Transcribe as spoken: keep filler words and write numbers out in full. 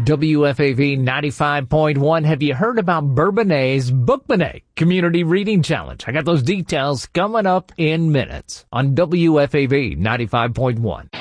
W F A V ninety-five point one. Have you heard about Bourbonnet's Bookmanet Community Reading Challenge? I got those details coming up in minutes on W F A V ninety-five point one.